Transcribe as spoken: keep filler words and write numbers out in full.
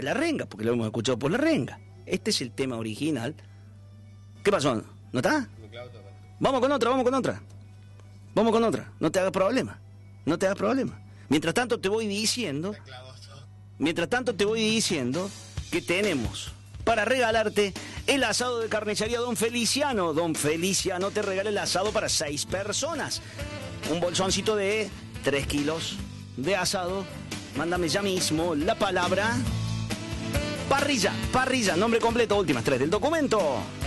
La Renga, porque lo hemos escuchado por La Renga. Este es el tema original. ¿Qué pasó? ¿No está? Vamos con otra, vamos con otra. Vamos con otra. No te hagas problema. No te hagas problema. Mientras tanto te voy diciendo... Mientras tanto te voy diciendo que tenemos para regalarte el asado de carnicería Don Feliciano. Don Feliciano te regala el asado para seis personas. Un bolsoncito de tres kilos de asado. Mándame ya mismo la palabra parrilla, parrilla, nombre completo, últimas tres del documento.